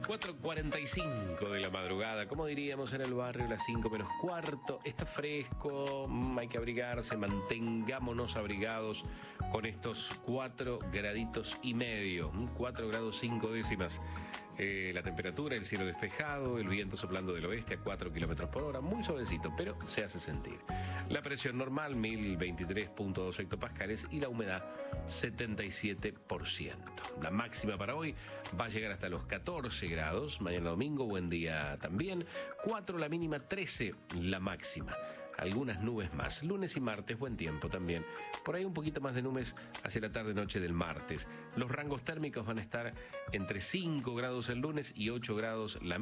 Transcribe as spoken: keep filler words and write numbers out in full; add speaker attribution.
Speaker 1: cuatro cuarenta y cinco de la madrugada, como diríamos en el barrio, las cinco menos cuarto. Está fresco, hay que abrigarse, mantengámonos abrigados con estos cuatro graditos y medio, cuatro grados cinco décimas. Eh, la temperatura, el cielo despejado, el viento soplando del oeste a cuatro kilómetros por hora, muy suavecito, pero se hace sentir. La presión normal, mil veintitrés punto dos hectopascales, y la humedad, setenta y siete por ciento. La máxima para hoy va a llegar hasta los catorce grados, mañana domingo, buen día también. cuatro la mínima, trece la máxima. Algunas nubes más. Lunes y martes, buen tiempo también. Por ahí un poquito más de nubes hacia la tarde-noche del martes. Los rangos térmicos van a estar entre cinco grados el lunes y ocho grados la